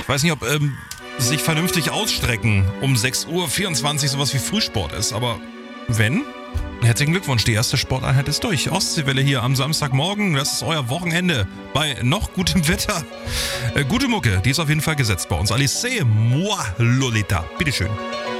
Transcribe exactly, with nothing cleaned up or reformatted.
Ich weiß nicht, ob ähm, sich vernünftig ausstrecken um sechs Uhr vierundzwanzig sowas wie Frühsport ist, aber wenn, herzlichen Glückwunsch, die erste Sporteinheit ist durch. Ostseewelle hier am Samstagmorgen, das ist euer Wochenende bei noch gutem Wetter. Äh, gute Mucke, die ist auf jeden Fall gesetzt bei uns. Alice, moi, Lolita, bitteschön.